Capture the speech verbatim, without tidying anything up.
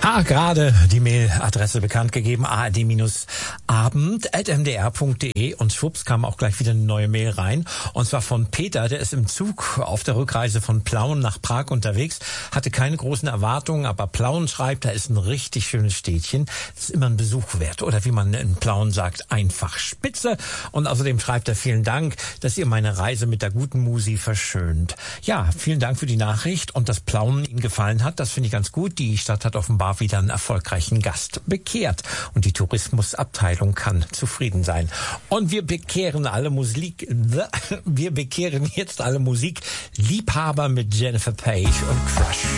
Ah, gerade die Mailadresse bekannt gegeben, a r d abend at m d r punkt d e, und schwupps kam auch gleich wieder eine neue Mail rein, und zwar von Peter, der ist im Zug auf der Rückreise von Plauen nach Prag unterwegs, hatte keine großen Erwartungen, aber Plauen schreibt, da ist ein richtig schönes Städtchen, ist immer ein Besuch wert, oder wie man in Plauen sagt, einfach spitze, und außerdem schreibt er, vielen Dank, dass ihr meine Reise mit der guten Musi verschönt. Ja, vielen Dank für die Nachricht, und dass Plauen Ihnen gefallen hat, das finde ich ganz gut. Die Stadt hat offenbar wieder einen erfolgreichen Gast bekehrt, und die Tourismusabteilung kann zufrieden sein. Und wir bekehren alle Musik, wir bekehren jetzt alle Musikliebhaber mit Jennifer Page und Crush.